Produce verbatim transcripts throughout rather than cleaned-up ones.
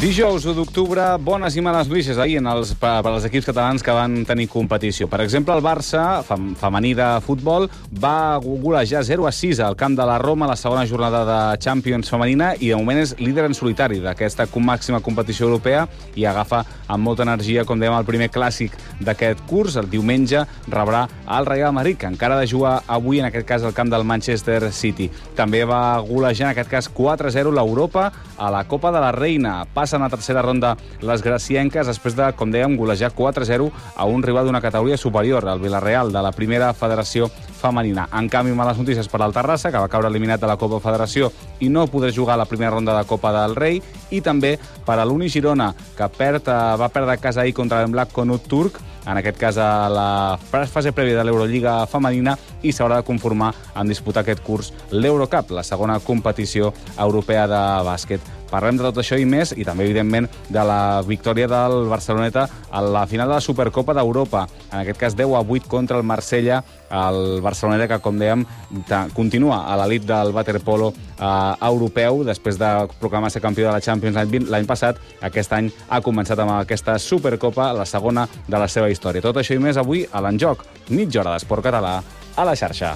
Dijous u d'octubre, bones i males notícies ahir en els, per, per als equips catalans que van tenir competició. Per exemple, el Barça, fem, femení de futbol, va golejar zero a sis al camp de la Roma a la segona jornada de Champions femenina i de moment és líder en solitari d'aquesta màxima competició europea i agafa amb molta energia, com dèiem, el primer clàssic d'aquest curs. El diumenge rebrà el Real Madrid, que encara ha de jugar avui, en aquest cas, al camp del Manchester City. També va golejar, en aquest cas, quatre a zero l'Europa a la Copa de la Reina. Passen a tercera ronda les gracienques després de, com dèiem, golejar quatre a zero a un rival d'una categoria superior, el Villarreal, de la primera federació femenina. En canvi, males notícies per al Terrassa, que va caure eliminat de la Copa Federació i no podrà jugar a la primera ronda de Copa del Rei, i també per a l'Uni Girona, que perd, va perdre a casa ahir contra el Black Conut turc, en aquest cas a la fase prèvia de l'Eurolliga femenina, i s'haurà de conformar en disputar aquest curs l'Eurocup, la segona competició europea de bàsquet. Parlem de tot això i més, i també, evidentment, de la victòria del Barceloneta a la final de la Supercopa d'Europa. En aquest cas, deu a vuit contra el Marsella, el Barceloneta que, com dèiem, continua a l'elit del waterpolo eh, europeu. Després de proclamar-se campió de la Champions l'any passat, aquest any ha començat amb aquesta Supercopa, la segona de la seva història. Tot això i més avui a l'Enjoc, mitja hora d'esport català a la xarxa.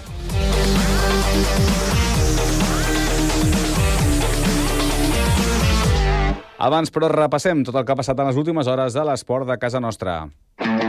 Abans, però, repassem tot el que ha passat en les últimes hores de l'esport de casa nostra.